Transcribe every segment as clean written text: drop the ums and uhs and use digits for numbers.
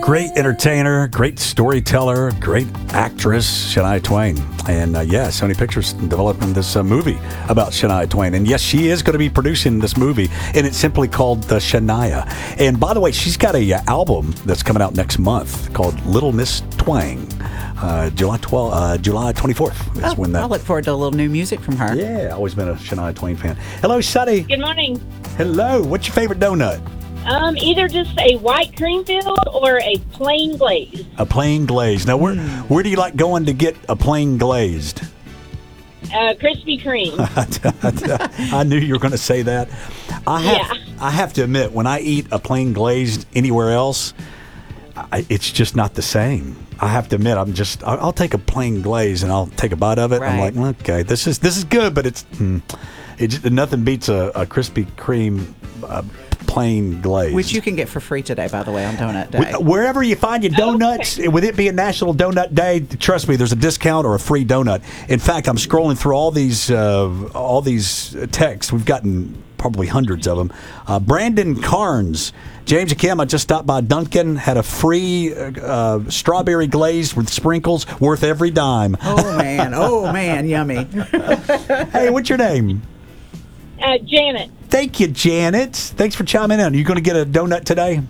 Great entertainer, great storyteller, great actress, Shania Twain. And Sony Pictures developing this movie about Shania Twain. And yes, she is going to be producing this movie, and it's simply called The Shania. And by the way, she's got a album that's coming out next month called Little Miss Twang. July 24th is when that. I look forward to a little new music from her. Yeah, always been a Shania Twain fan. Hello, Sunny. Good morning. Hello. What's your favorite donut? Either just a white cream filled or a plain glazed. A plain glazed. Now, where do you like going to get a plain glazed? Krispy Kreme. I knew you were going to say that. I have to admit, when I eat a plain glazed anywhere else, it's just not the same. I have to admit, I'll take a plain glaze and I'll take a bite of it. Right. I'm like, okay, this is good, but it's nothing beats a Krispy Kreme plain glaze. Which you can get for free today, by the way, on Donut Day. Wherever you find your donuts, with it being National Donut Day, trust me, there's a discount or a free donut. In fact, I'm scrolling through all these texts. We've gotten probably hundreds of them. Brandon Carnes, James and Kim, I just stopped by Dunkin', had a free strawberry glaze with sprinkles worth every dime. Oh, man, yummy. Hey, what's your name? Janet. Thank you, Janet. Thanks for chiming in. Are you going to get a donut today?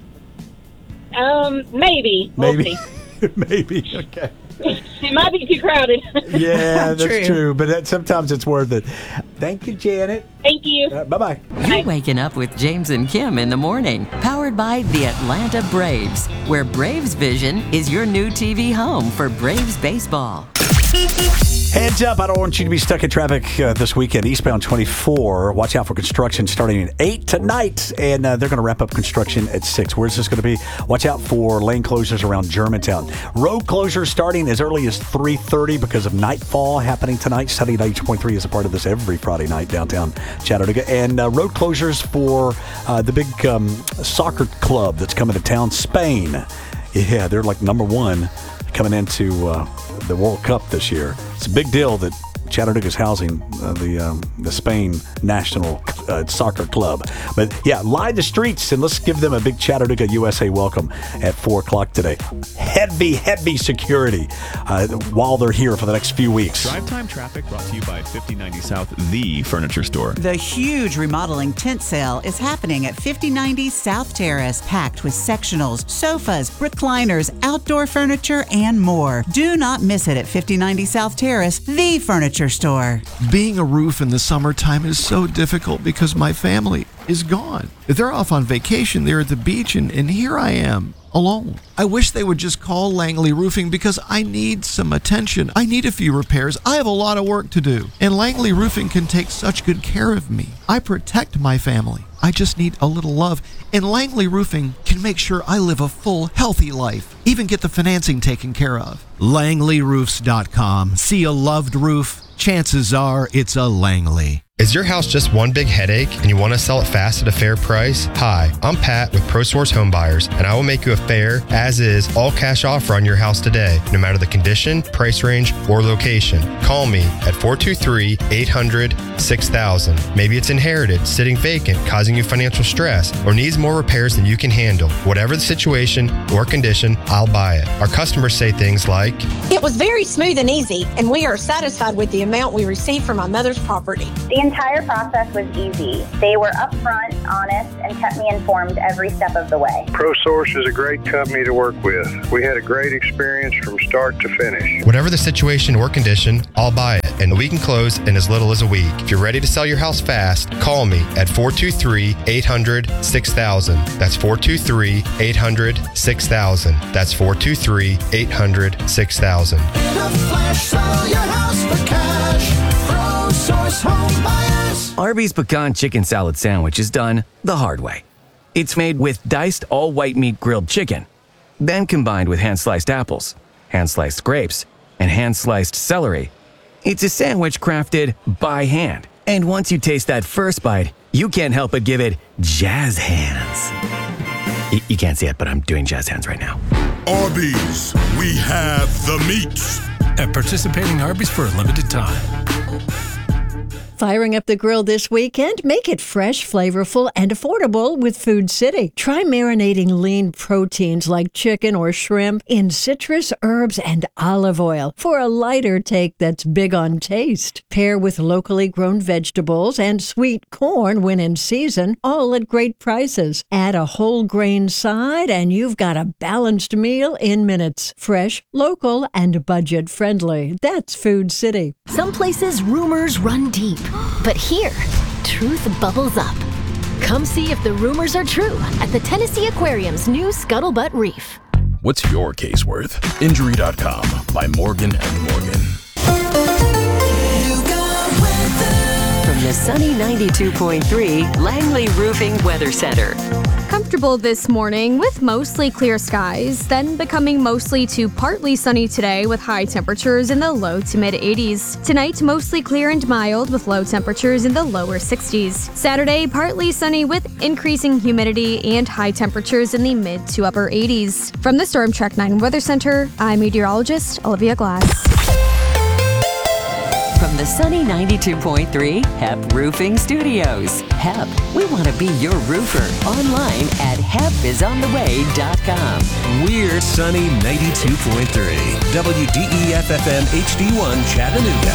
Maybe. We'll see. Maybe. Okay. It might be too crowded. Yeah, that's true. But sometimes it's worth it. Thank you, Janet. Thank you. Bye-bye. You're waking up with James and Kim in the morning, powered by the Atlanta Braves, where Braves Vision is your new TV home for Braves baseball. Heads up, I don't want you to be stuck in traffic this weekend. Eastbound 24, watch out for construction starting at 8 tonight, and they're going to wrap up construction at 6. Where's this going to be? Watch out for lane closures around Germantown. Road closures starting as early as 3:30 because of nightfall happening tonight. Sunny 92.3 is a part of this every Friday night downtown Chattanooga. And road closures for the big soccer club that's coming to town, Spain. Yeah, they're like number one coming into the World Cup this year. It's a big deal that Chattanooga's housing the Spain national soccer club. But yeah, line the streets and let's give them a big Chattanooga USA welcome at 4 o'clock today. Heavy security while they're here for the next few weeks. Drive time traffic brought to you by 5090 South, the furniture store. The huge remodeling tent sale is happening at 5090 South Terrace, packed with sectionals, sofas, recliners, outdoor furniture, and more. Do not miss it at 5090 South Terrace, the furniture store. Being a roof in the summertime is so difficult because my family is gone. They're off on vacation. They're at the beach, and here I am, alone. I wish they would just call Langley Roofing because I need some attention. I need a few repairs. I have a lot of work to do. And Langley Roofing can take such good care of me. I protect my family. I just need a little love. And Langley Roofing can make sure I live a full, healthy life. Even get the financing taken care of. LangleyRoofs.com. See a loved roof? Chances are it's a Langley. Is your house just one big headache and you want to sell it fast at a fair price? Hi, I'm Pat with ProSource Home Buyers, and I will make you a fair, as-is, all-cash offer on your house today, no matter the condition, price range, or location. Call me at 423-800-6000. Maybe it's inherited, sitting vacant, causing you financial stress, or needs more repairs than you can handle. Whatever the situation or condition, I'll buy it. Our customers say things like, "It was very smooth and easy, and we are satisfied with the amount we received from my mother's property." The entire process was easy. They were upfront, honest, and kept me informed every step of the way. ProSource is a great company to work with. We had a great experience from start to finish. Whatever the situation or condition, I'll buy it, and we can close in as little as a week. If you're ready to sell your house fast, call me at 423-800-6000. That's 423-800-6000. That's 423-800-6000. In a flash, sell your house for cash. ProSource Home Buyers. Arby's Pecan Chicken Salad Sandwich is done the hard way. It's made with diced all-white meat grilled chicken, then combined with hand-sliced apples, hand-sliced grapes, and hand-sliced celery. It's a sandwich crafted by hand. And once you taste that first bite, you can't help but give it jazz hands. You can't see it, but I'm doing jazz hands right now. Arby's, we have the meats. At participating Arby's for a limited time. Firing up the grill this weekend? Make it fresh, flavorful, and affordable with Food City. Try marinating lean proteins like chicken or shrimp in citrus, herbs, and olive oil for a lighter take that's big on taste. Pair with locally grown vegetables and sweet corn when in season, all at great prices. Add a whole grain side and you've got a balanced meal in minutes. Fresh, local, and budget friendly. That's Food City. Some places rumors run deep. But here, truth bubbles up. Come see if the rumors are true at the Tennessee Aquarium's new Scuttlebutt Reef. What's your case worth? Injury.com by Morgan & Morgan. From the sunny 92.3 Langley Roofing Weather Center. Comfortable this morning with mostly clear skies, then becoming mostly to partly sunny today with high temperatures in the low to mid 80s. Tonight, mostly clear and mild with low temperatures in the lower 60s. Saturday, partly sunny with increasing humidity and high temperatures in the mid to upper 80s. From the Storm Track 9 Weather Center, I'm meteorologist Olivia Glass. From the sunny 92.3 HEP Roofing Studios. HEP, we want to be your roofer. Online at hepisontheway.com. We're sunny 92.3 WDEF FM HD1 Chattanooga.